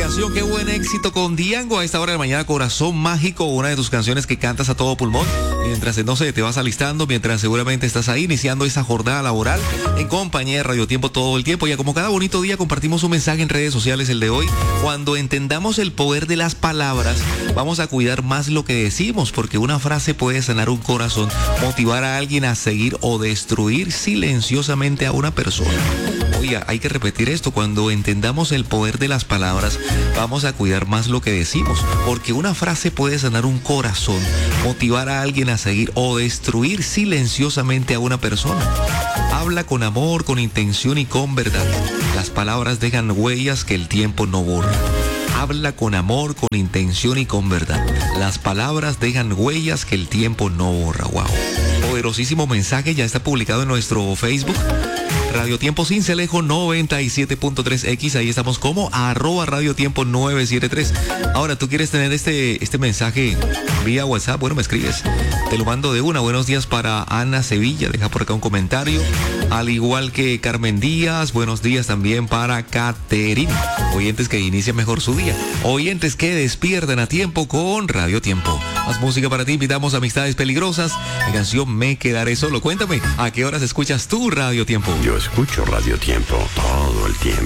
canción, qué buen éxito con Diango a esta hora de la mañana. Corazón Mágico, una de tus canciones que cantas a todo pulmón mientras, no sé, te vas alistando, mientras seguramente estás ahí iniciando esa jornada laboral en compañía de Radio Tiempo todo el tiempo. Y como cada bonito día compartimos un mensaje en redes sociales el de hoy. Cuando entendamos el poder de las palabras, vamos a cuidar más lo que decimos, porque una frase puede sanar un corazón, motivar a alguien a seguir o destruir silenciosamente a una persona. Oiga, hay que repetir esto: cuando entendamos el poder de las palabras, vamos a cuidar más lo que decimos, porque una frase puede sanar un corazón, motivar a alguien a seguir o destruir silenciosamente a una persona. Habla con amor, con intención y con verdad. Las palabras dejan huellas que el tiempo no borra. Habla con amor, con intención y con verdad. Las palabras dejan huellas que el tiempo no borra. Wow. Poderosísimo mensaje, ya está publicado en nuestro Facebook. Radio Tiempo Cincelejo 97.3X, ahí estamos como @Radio Tiempo 973. Ahora, tú quieres tener este mensaje vía WhatsApp, bueno, me escribes, te lo mando de una. Buenos días para Ana Sevilla, deja por acá un comentario, al igual que Carmen Díaz. Buenos días también para Caterine, oyentes que inician mejor su día, oyentes que despiertan a tiempo con Radio Tiempo. Más música para ti, invitamos a Amistades Peligrosas, la canción Me Quedaré Solo. Cuéntame, ¿a qué horas escuchas tú Radio Tiempo? Yo escucho Radio Tiempo todo el tiempo.